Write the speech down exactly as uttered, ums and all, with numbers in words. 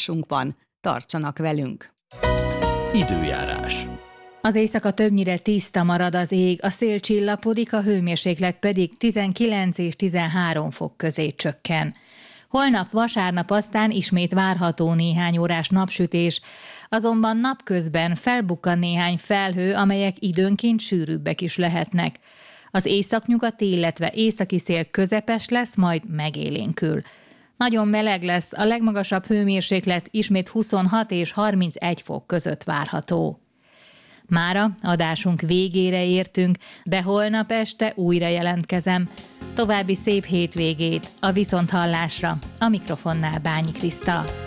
adásunkban. Tartsanak velünk! Időjárás. Az éjszaka többnyire tiszta marad az ég, a szél csillapodik, a hőmérséklet pedig tizenkilenc és tizenhárom fok közé csökken. Holnap vasárnap aztán ismét várható néhány órás napsütés, azonban napközben felbukkan néhány felhő, amelyek időnként sűrűbbek is lehetnek. Az északnyugati, illetve északi szél közepes lesz, majd megélénkül. Nagyon meleg lesz, a legmagasabb hőmérséklet ismét huszonhat és harmincegy fok között várható. Mára adásunk végére értünk, de holnap este újra jelentkezem. További szép hétvégét, a viszonthallásra, a mikrofonnál Bányi Kriszta.